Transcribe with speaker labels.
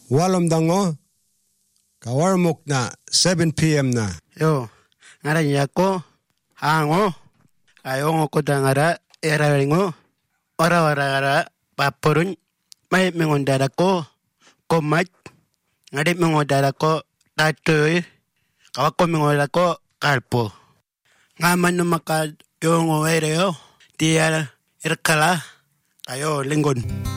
Speaker 1: Walom kawarmok na 7 p.m. na.
Speaker 2: Yo, ngaran ko, hango, ayong ko dangara, eraringo, ora paporun, may mengondara ko, komat, ngarit mengondara ko, tatoy, kawako mengondara ko, kalpo. Ngaman namakad yung ereo, dia irkala, kayo linggon.